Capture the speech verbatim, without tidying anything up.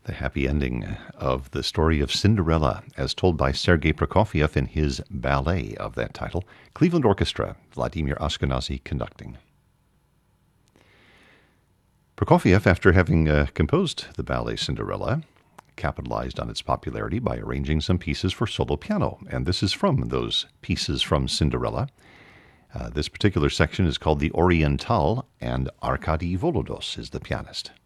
the happy ending of the story of Cinderella, as told by Sergei Prokofiev in his ballet of that title. Cleveland Orchestra, Vladimir Ashkenazy conducting. Prokofiev, after having uh, composed the ballet Cinderella, capitalized on its popularity by arranging some pieces for solo piano, and this is from those pieces from Cinderella. Uh, this particular section is called the Oriental, and Arkady Volodos is the pianist.